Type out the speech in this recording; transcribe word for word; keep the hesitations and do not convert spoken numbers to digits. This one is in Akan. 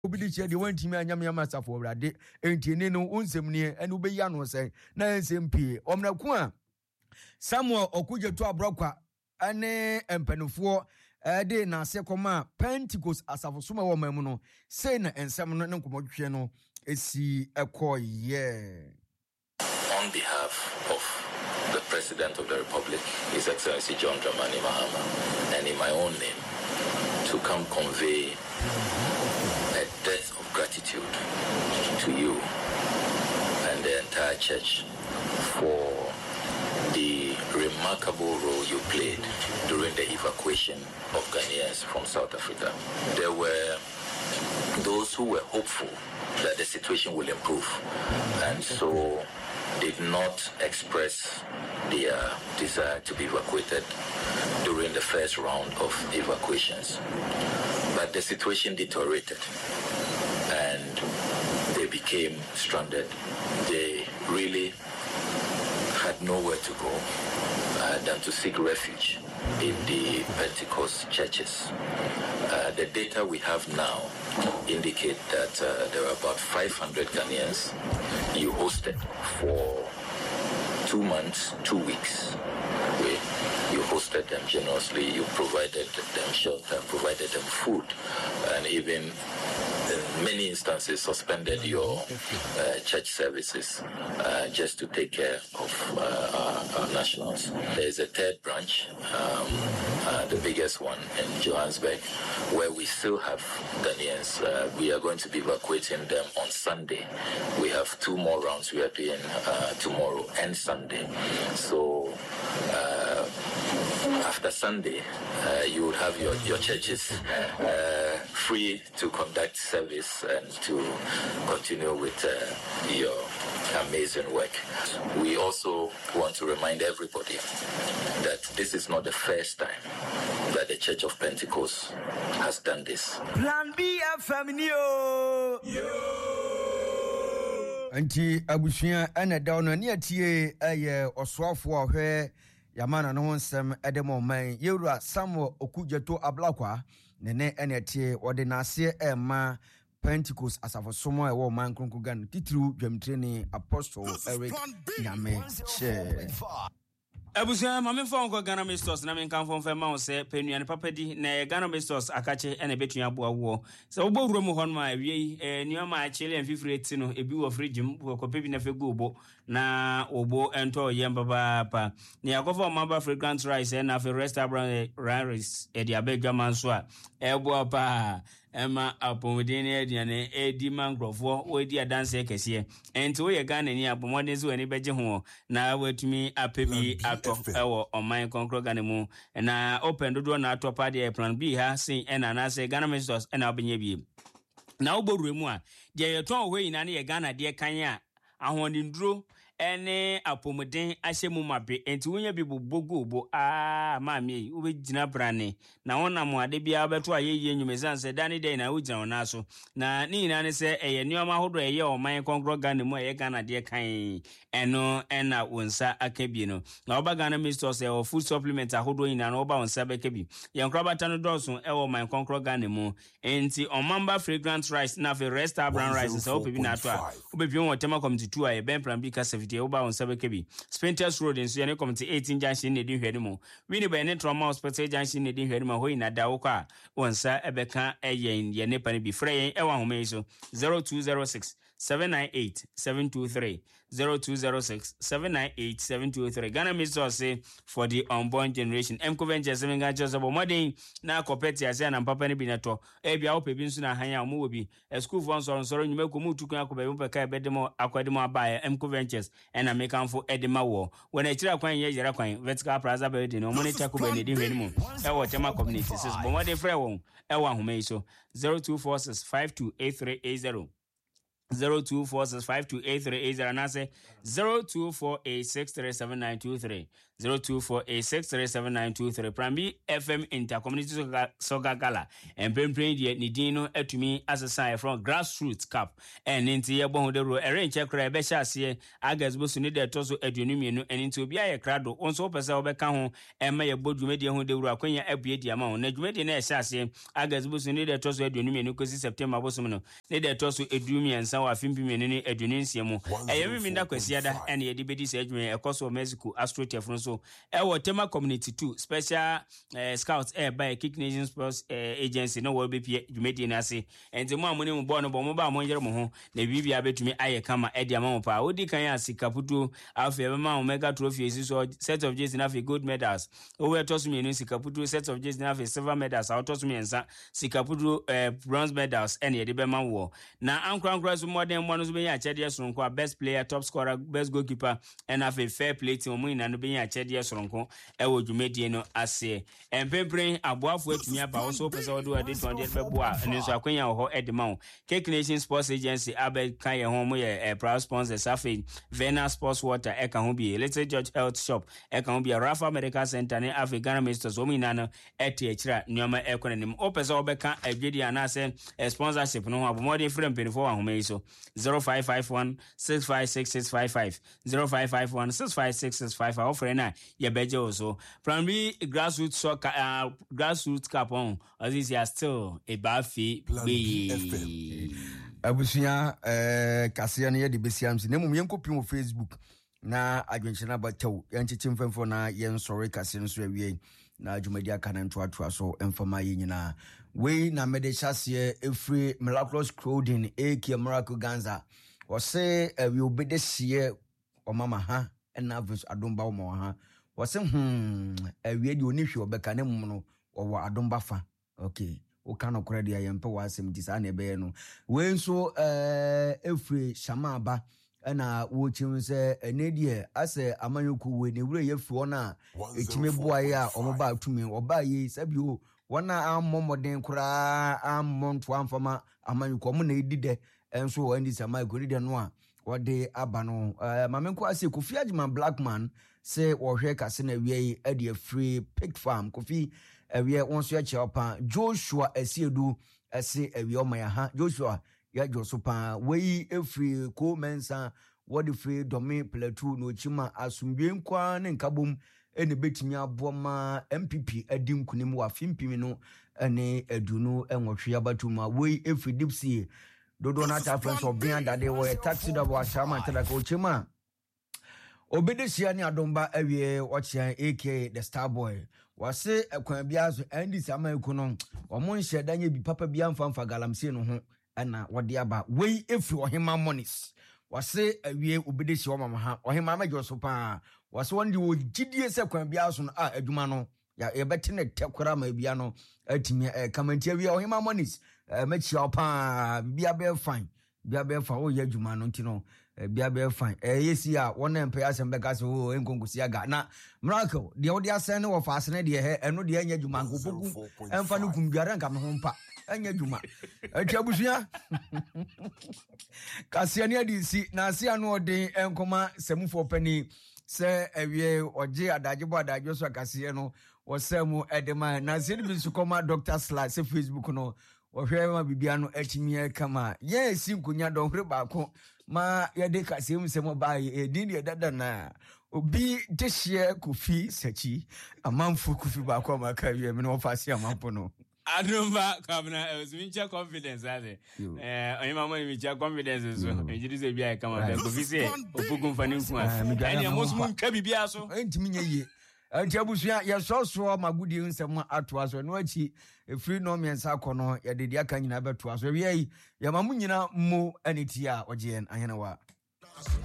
obidi che de wantimi anyam yam asafo wrade entini no unsem ne enu be ya no sei na ensem pie omnaku a Samuel Okudzeto Abrokwa ane empenufo ede na sekoma Pentecost asafosoma wo mamu no sei na ensem no nkomodhwe no esi ekoye. On behalf of the President of the Republic, His Excellency John Dramani Mahama, and in my own name, to come convey a debt of gratitude to you and the entire church for the remarkable role you played during the evacuation of Ghanaians from South Africa. There were those who were hopeful that the situation will improve, and so did not express their desire to be evacuated during the first round of evacuations. But the situation deteriorated and they became stranded. They really had nowhere to go uh, than to seek refuge in the Pentecost churches. Uh, the data we have now indicate that uh, there are about five hundred Ghanaians you hosted for two months, two weeks. We, you hosted them generously, you provided them shelter, provided them food, and even in many instances suspended your uh, church services uh, just to take care of uh, our, our nationals. There is a third branch, um, uh, the biggest one in Johannesburg, where we still have Ghanaians. Uh, we are going to be evacuating them on Sunday. We have two more rounds we are doing uh, tomorrow and Sunday. So uh, after Sunday, uh, you would have your, your churches uh, free to conduct service and to continue with uh, your amazing work. We also want to remind everybody that this is not the first time that the Church of Pentecost has done this. Plan B F M Yo. Anti abusuan ana dawo no ne atie aye osoafo ohwe Yamana no nsem edemo man Yewura Samuel Okudzeto Abrokwa ne ne ene atie ordinance ema Pentecost asafosomo e wo man kronkrogan titru dwamtreni Apostle Eric Nyame che Abusia mame fa onko Ghana Masters na menkan fon fa ma wo se penuane papadi na Ghana Masters akache ene betua abo awo se wo bowuro mu hon ma awie eh nioma achele amfifire ti no ebi wo frigim ko pebi na fe gubo na obo ento yemba pa ne yakofa mamba fragrant rice na fe restaurant rice e dia bedwa manso a ebo pa ema apomodin e dia ne edi mangrofo wo edi adanse ekese enti wo ye Ghana ni apomodin so ani beje ho na watumi apebi ato ewo online konkro Ghana mu na open dodo na ato pa de plan B ha sin ena na se Ghana Masters ena obenye bi na oborure mu a de ye ton hwe ina ne ye Ghana de kan a ahonindro ene apomodin ahyemu mabe enti wonya bi bobogo bo ah maami wo begina brane na wona mo ade bia beto ayeye nyumezan se dani dey na wo gina wona so na ni ina ne se eye nioma hodo eye o man konkro Ghana mu eye Ghana de kan eno ena wonsa akabie no na oba Ghana Masters e o food supplement ahodo ina na oba wonsa bekabi ye nkrobata no doso e o man konkro Ghana mu enti omamba fragrant rice na fe restaurant rice se opebi na to a obebi won tema committee two a ben plan bi ka seventy oba on sebekebi Spinters Road in Suya committee eighteen junction ne din hwedimo wini be ne trauma hospital junction ne din hwedimo ho ina da wo kwa wonsa ebeka eyen ye ne pa ne bi frey e wa home so zero two zero six seven nine eight seven two three zero two zero six seven nine eight seven two three Ghana Masters say for the unborn generation Emco Ventures seven ga josebo modern na kopeti ase na papa ne bi neto e bia wo pebi nsu na hanya mo wobi e school fon so so nyume ko mu tukun akoba bi peka e bedemo akwademo abaya Emco Ventures ena mekanfo edema wo when e kira kwan ye yera kwan vertical plaza building no mo ne chakuba ne di hwenimu e wo tema community sis bo mo de frɛ won e wa home so zero two four six five two eight three eight zero zero two four six five two eight three eight zero and I say zero two four eight six three seven nine two three zero two four eight six three seven nine two three Prambi F M Intercommunity Soga Gala and Pemprin yet Nidino etumi as a sign from Grassroots Cup and into your bon de ro arrange check besha see agas bosu ni de toso edunumi and into bia ye krado onso pesa obeka ho e ma ye bodwumedi ho de ro akwanya abue di ama ho na dwumedi na ehya see agas bosu ni de toso edunumi no kosi September bosu no ne de toso edumi ansa wa fimpi ni edununsia mu eyemi minda kwasiada and ye dibedi se adwuma ekoso Mexico Astrotef no so e Tema Community two special uh, scouts air by Kick Nation Sports uh, agency no will be dwumedi na ase enti mo amone mu bo no bo mo ba mo yere mo ho na bibia betumi aye kama e dia ma mo pa odi kan ya sikaputu afi e ma Omega Trophy so set of jerseys na fi gold medals o we toss me no sikaputu set of jerseys na fi silver medals out toss me ensa sikaputu uh, bronze medals and ye de be ma wo na ankran kran so modern mo no so be ya chede soronko best player top scorer best goalkeeper and afi fair play team mo ina no be ya chede soronko e wo dwumedi no ase empempren aboafo atumi aba wo so pese wo do ade two hundred beboa ene so akwanya wo ho edema wo Cake Nation Sports Agency abel kan ye ho mo ye proud sponsor safi Vena Sports Water e kan ho bi Little George Health Shop e kan ho bi Rafa Medical Center ne African Ministers wo mina no eti ekira nyoma e konanim o pese wo beka agwedi anase sponsorship no ho abomode frem penifo wa homa yi so zero five five one six five six six five five zero five five one six five six six five five offer na ye beje so primary grassroots soccer uh, grassroots cup on as is ya still a bafi be abusuya eh kasia na ye de besiamsi na mum yenkopim wo Facebook na adwenchena batew yanchichim femfo na yen sorry kasia no so awie na adwumadi aka na ntoatoa so emfama ye nyina we na mede chase every Miraculous Clothing aka Miracle Ganza wose awie obede sie o mama ha na vis adomba o mama ha wose hmm awie de oni hwe obeka ne mum no wo adomba fa okay o kana kora de ayempe wa asem ti sa na ebe no we nso eh efre shamaba na wo chim se enedie ase amanyoku we ne wure yefi wona etime boaye a omoba atumi oba yi sabio wona amomoden kora amonto amfama amanyoku mo na edide enso wo ndi sama egoride no a wode aba no mamenko ase Kofi Agyeman Blackman se wo hwe kase na wie ade free pig farm Kofi ewie wonso ya cheopa Joshua Esiedu ese ewie omaya ha Joshua ya Josupa wei efri ko mensa wodi free domi plateau no chima asumbie nkwa ne nkabom ene betimi aboma M P P adi nkunim wa fimpimi no ene adunu enwotwe abatuma wei efri dipsy dodo na ta friends of being that they were taxi da wa shama tela ko chima obedesia ni adomba awie wachian aka the star boy wase ekwan biazo andi sama ekuno omo nhye danye bi papa bia mfamfa galamse no ho ana wode aba wei efri ohema monies wase awie obedesia mama ha ohema majo so pa wase wonde wo gidie se kwan biazo no a adwuma no ya ebete ne tekora ma bia no atimi kamantia wi ohema monies machia pa bia be fine bia be fa o ya adwuma no ntino bia be fine eh yesi a wona empe asem be ka se o enkonkusi aga na Miracle de odi asen ne wo fa asene de he eno de anya adwuma nkopoku emfa no kumbiara nka me ho mpa anya adwuma atiabusuya kasiani adisi na asia no odi enkoma semufo pani se ewie oje adagebo adagyo so kasie no wosemu edema na sedi bi sukoma Doctor Slash se Facebook no ohwe ma bibia no atimi kama ye si nkunya donhre baako ma ye de kasie msemo ba ye din de dada na obi dehye Kofi Sachi amamfo Kofi baako ma ka wie me no fasi amamfo no Adumba kamna ezumincha confidence ade eh oyima mo ni cha confidence so ejiri se bia kama be Kofi se opugu mfani nkuwa eni amosumu nka bibia so entimi nyeye Antiabusua ya soso magudi nsem atoa so no achi efri no miensa kono ya dedi aka nyina beto so wie ya mamu nyina mu anitia oje ahene wa